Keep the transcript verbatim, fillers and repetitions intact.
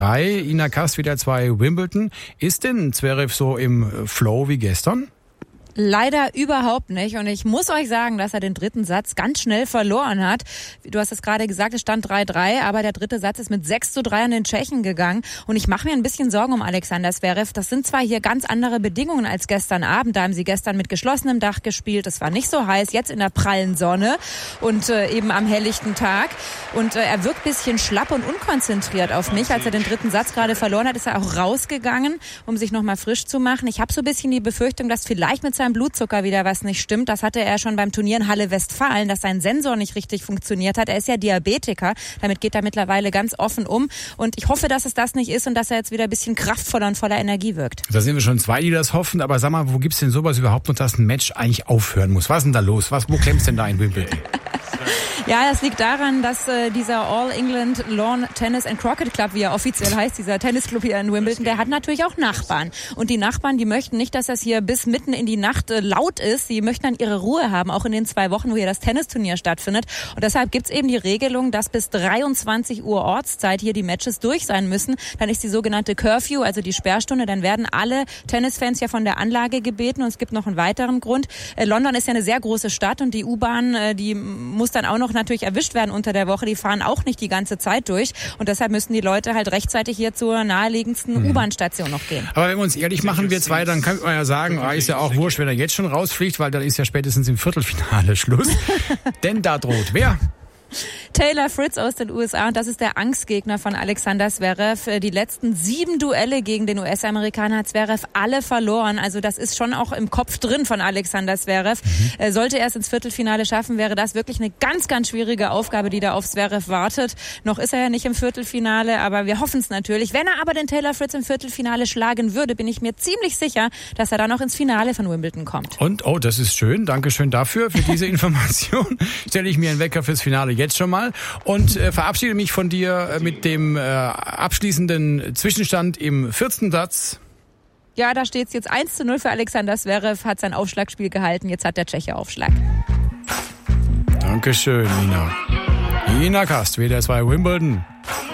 Bei Ina Kast wieder zwei Wimbledon. Ist denn Zverev so im Flow wie gestern? Leider überhaupt nicht. Und ich muss euch sagen, dass er den dritten Satz ganz schnell verloren hat. Du hast es gerade gesagt, es stand drei drei, aber der dritte Satz ist mit sechs zu drei an den Tschechen gegangen. Und ich mache mir ein bisschen Sorgen um Alexander Zverev. Das sind zwar hier ganz andere Bedingungen als gestern Abend. Da haben sie gestern mit geschlossenem Dach gespielt. Es war nicht so heiß, jetzt in der prallen Sonne und äh, eben am helllichten Tag. Und äh, er wirkt ein bisschen schlapp und unkonzentriert auf mich. Als er den dritten Satz gerade verloren hat, ist er auch rausgegangen, um sich nochmal frisch zu machen. Ich habe so ein bisschen die Befürchtung, dass vielleicht mit seinem Blutzucker wieder was nicht stimmt. Das hatte er schon beim Turnier in Halle Westfalen, dass sein Sensor nicht richtig funktioniert hat. Er ist ja Diabetiker. Damit geht er mittlerweile ganz offen um. Und ich hoffe, dass es das nicht ist und dass er jetzt wieder ein bisschen kraftvoller und voller Energie wirkt. Da sind wir schon zwei, die das hoffen. Aber sag mal, wo gibt's denn sowas überhaupt noch, dass ein Match eigentlich aufhören muss? Was ist denn da los? Was, wo klemmt's denn da in Wimbledon? Ja, das liegt daran, dass äh, dieser All England Lawn Tennis and Croquet Club, wie er offiziell heißt, dieser Tennisclub hier in Wimbledon, der hat natürlich auch Nachbarn. Und die Nachbarn, die möchten nicht, dass das hier bis mitten in die Nacht äh, laut ist. Sie möchten dann ihre Ruhe haben, auch in den zwei Wochen, wo hier das Tennisturnier stattfindet. Und deshalb gibt's eben die Regelung, dass bis dreiundzwanzig Uhr Ortszeit hier die Matches durch sein müssen. Dann ist die sogenannte Curfew, also die Sperrstunde. Dann werden alle Tennisfans ja von der Anlage gebeten. Und es gibt noch einen weiteren Grund. Äh, London ist ja eine sehr große Stadt und die U-Bahn, äh, die muss dann auch noch natürlich erwischt werden unter der Woche. Die fahren auch nicht die ganze Zeit durch. Und deshalb müssen die Leute halt rechtzeitig hier zur naheliegendsten mhm. U-Bahn-Station noch gehen. Aber wenn wir uns ehrlich machen, wir zwei, dann könnte man ja sagen, ah, ist ja auch wurscht, wenn er jetzt schon rausfliegt, weil dann ist ja spätestens im Viertelfinale Schluss. Denn da droht wer? Taylor Fritz aus den U S A, und das ist der Angstgegner von Alexander Zverev. Die letzten sieben Duelle gegen den U S-Amerikaner hat Zverev alle verloren. Also das ist schon auch im Kopf drin von Alexander Zverev. Mhm. Sollte er es ins Viertelfinale schaffen, wäre das wirklich eine ganz, ganz schwierige Aufgabe, die da auf Zverev wartet. Noch ist er ja nicht im Viertelfinale, aber wir hoffen es natürlich. Wenn er aber den Taylor Fritz im Viertelfinale schlagen würde, bin ich mir ziemlich sicher, dass er dann noch ins Finale von Wimbledon kommt. Und, oh, das ist schön. Dankeschön dafür, für diese Information. Stelle ich mir einen Wecker fürs Finale jetzt schon mal und äh, verabschiede mich von dir mit dem äh, abschließenden Zwischenstand im vierten Satz. Ja, da steht es jetzt eins zu null für Alexander Zverev, hat sein Aufschlagspiel gehalten, jetzt hat der Tscheche Aufschlag. Dankeschön, Nina. Ina Kast, W D R zwei Wimbledon.